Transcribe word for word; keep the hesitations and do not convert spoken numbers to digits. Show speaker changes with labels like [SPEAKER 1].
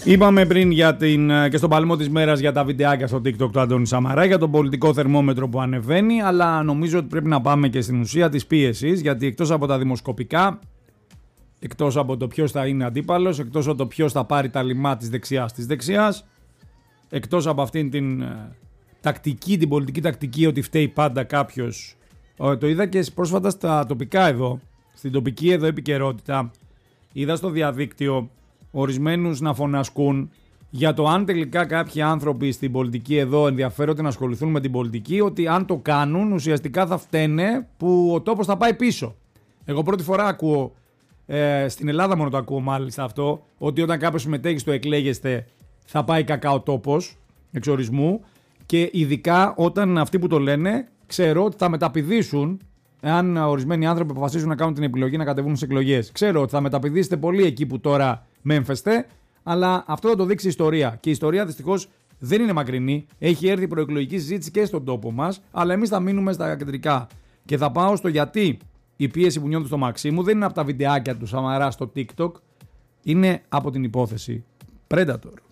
[SPEAKER 1] Είπαμε πριν για την, και στον παλμό της μέρας για τα βιντεάκια στο TikTok του Αντώνη Σαμαρά, για τον πολιτικό θερμόμετρο που ανεβαίνει, αλλά νομίζω ότι πρέπει να πάμε και στην ουσία της πίεσης, γιατί εκτός από τα δημοσκοπικά, εκτός από το ποιος θα είναι αντίπαλος, εκτός από το ποιος θα πάρει τα λιμά της δεξιάς της δεξιάς, εκτός από αυτήν την ε, τακτική, την πολιτική τακτική ότι φταίει πάντα κάποιος, ε, το είδα και πρόσφατα στα τοπικά εδώ, στην τοπική εδώ επικαιρότητα, είδα στο διαδίκτυο ορισμένους να φωνασκούν για το αν τελικά κάποιοι άνθρωποι στην πολιτική εδώ ενδιαφέρονται να ασχοληθούν με την πολιτική, ότι αν το κάνουν ουσιαστικά θα φταίνε που ο τόπος θα πάει πίσω. Εγώ πρώτη φορά ακούω, ε, στην Ελλάδα μόνο το ακούω μάλιστα αυτό, ότι όταν κάποιος συμμετέχει στο εκλέγεστε θα πάει κακά ο τόπος εξορισμού, και ειδικά όταν αυτοί που το λένε ξέρω ότι θα μεταπηδήσουν. Εάν ορισμένοι άνθρωποι αποφασίσουν να κάνουν την επιλογή να κατεβούν στις εκλογές, ξέρω ότι θα μεταπηδήσετε πολύ εκεί που τώρα μέμφεστε, αλλά αυτό θα το δείξει η ιστορία. Και η ιστορία δυστυχώς δεν είναι μακρινή. Έχει έρθει η προεκλογική συζήτηση και στον τόπο μας, αλλά εμείς θα μείνουμε στα κεντρικά. Και θα πάω στο γιατί η πίεση που νιώθω στο Μαξίμου δεν είναι από τα βιντεάκια του Σαμαρά στο TikTok, είναι από την υπόθεση Predator.